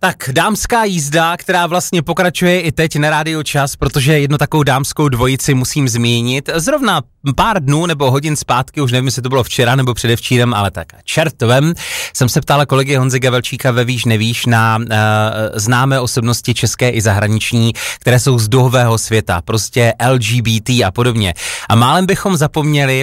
Tak dámská jízda, která vlastně pokračuje i teď na Rádiu Čas, protože jednu takovou dámskou dvojici musím zmínit. Zrovna pár dnů nebo hodin zpátky, už nevím, jestli to bylo včera nebo předevčírem, ale tak čertovem, jsem se ptala kolegy Honzy Gavelčíka ve Víš nevíš na známé osobnosti české i zahraniční, které jsou z duhového světa, prostě LGBT a podobně. A málem bychom zapomněli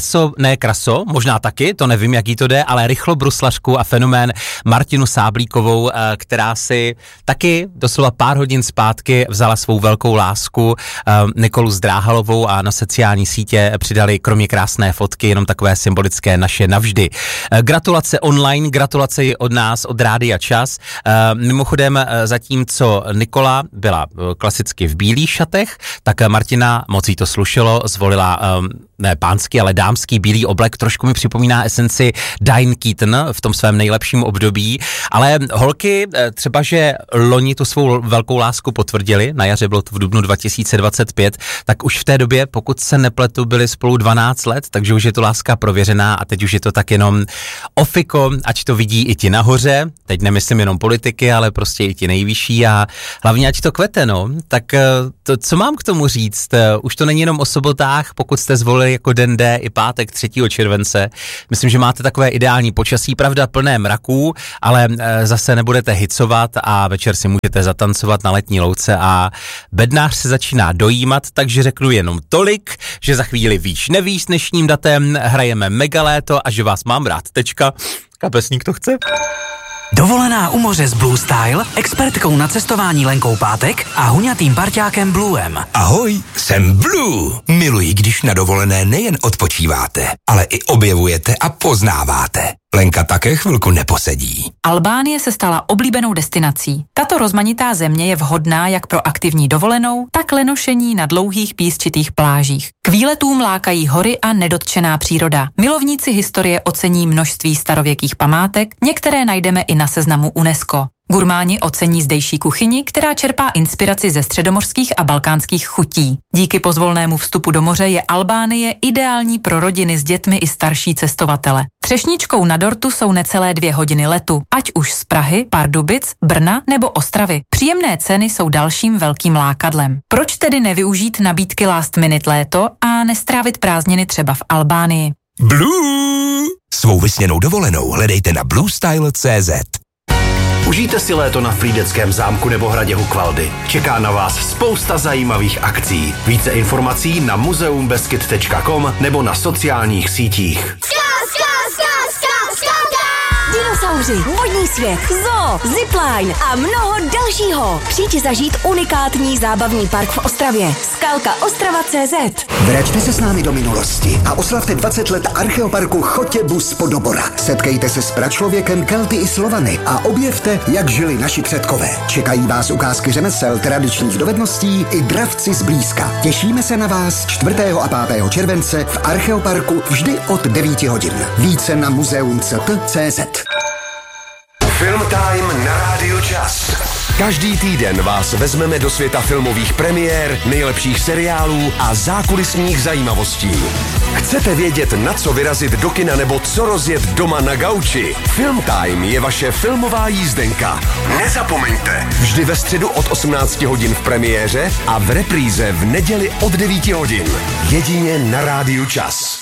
Kraso, možná taky, to nevím, jak jí to jde, ale rychlobruslařku a fenomén Martinu Sáblíkovou, která si taky doslova pár hodin zpátky vzala svou velkou lásku Nikolu Zdráhalovou a na sociální sítě přidali kromě krásné fotky jenom takové symbolické naše navždy. Gratulace online, gratulace i od nás, od Rádia Čas. Mimochodem, zatímco Nikola byla klasicky v bílých šatech, tak Martina, moc jí to slušelo, zvolila ne pánský, ale dámský bílý oblek, trošku mi připomíná esenci Diane Keaton v tom svém nejlepším období, ale holky třeba, že loni tu svou velkou lásku potvrdili, na jaře bylo to v dubnu 2025, tak už v té době, pokud se nepletu, byli spolu 12 let, takže už je to láska prověřená a teď už je to tak jenom ofiko, ať to vidí i ti nahoře, teď nemyslím jenom politiky, ale prostě i ti nejvyšší a hlavně ať to kvete, no. Tak to, co mám k tomu říct, už to není jenom o sobotách, pokud jste zvolili jako den D i pátek 3. července. Myslím, že máte takové ideální počasí, pravda plné mraků, ale zase nebudete hicovat a večer si můžete zatancovat na letní louce a bednář se začíná dojímat, takže řeknu jenom tolik, že za chvíli víš nevíš, dnešním datem hrajeme Megaléto a že vás mám rád. Tečka. Kapesník to chce. Dovolená u moře s Blue Style, expertkou na cestování Lenkou Pátek a huňatým parťákem Bluem. Ahoj, jsem Blue. Miluji, když na dovolené nejen odpočíváte, ale i objevujete a poznáváte. Lenka také chvilku neposedí. Albánie se stala oblíbenou destinací. Tato rozmanitá země je vhodná jak pro aktivní dovolenou, tak lenošení na dlouhých písčitých plážích. K výletům lákají hory a nedotčená příroda. Milovníci historie ocení množství starověkých památek, některé najdeme i na seznamu UNESCO. Gurmáni ocení zdejší kuchyni, která čerpá inspiraci ze středomořských a balkánských chutí. Díky pozvolnému vstupu do moře je Albánie ideální pro rodiny s dětmi i starší cestovatele. Třešničkou na dortu jsou necelé 2 hodiny letu, ať už z Prahy, Pardubic, Brna nebo Ostravy. Příjemné ceny jsou dalším velkým lákadlem. Proč tedy nevyužít nabídky Last Minute léto a nestrávit prázdniny třeba v Albánii? Blue! Svou vysněnou dovolenou hledejte na bluestyle.cz. Užijte si léto na Frýdeckém zámku nebo hradě Hukvaldy. Čeká na vás spousta zajímavých akcí. Více informací na museumbeskyd.com nebo na sociálních sítích. Dinosauři, vodní svět, zoo, zipline a mnoho dalšího. Přijďte zažít unikátní zábavní park v Ostravě. Skalka Ostrava.cz. Vraťte se s námi do minulosti a oslavte 20 let archeoparku Chotěbus Podobora. Setkejte se s pračlověkem, Kelty i Slovany a objevte, jak žili naši předkové. Čekají vás ukázky řemesel, tradičních dovedností i dravci zblízka. Těšíme se na vás 4. a 5. července v archeoparku vždy od 9 hodin. Více na muzeum.cz. Film Time na Rádiu Čas. Každý týden vás vezmeme do světa filmových premiér, nejlepších seriálů a zákulisních zajímavostí. Chcete vědět, na co vyrazit do kina nebo co rozjet doma na gauči? Film Time je vaše filmová jízdenka. Nezapomeňte, vždy ve středu od 18 hodin v premiéře a v repríze v neděli od 9 hodin. Jedině na Rádiu Čas.